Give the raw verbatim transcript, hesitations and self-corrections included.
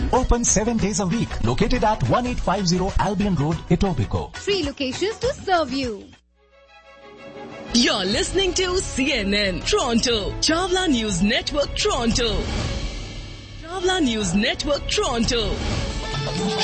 Open seven days a week. Located at eighteen fifty Albion Road, Etobicoke. Three locations to serve you. You're listening to C N N Toronto, Chawla News Network Toronto. Chawla News Network Toronto.